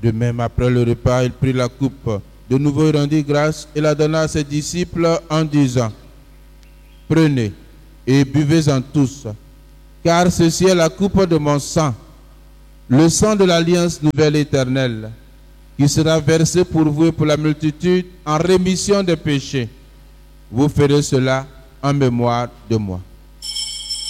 De même, après le repas, il prit la coupe. De nouveau, il rendit grâce et la donna à ses disciples en disant: Prenez et buvez-en tous, car ceci est la coupe de mon sang, le sang de l'alliance nouvelle éternelle, qui sera versé pour vous et pour la multitude en rémission des péchés. Vous ferez cela en mémoire de moi.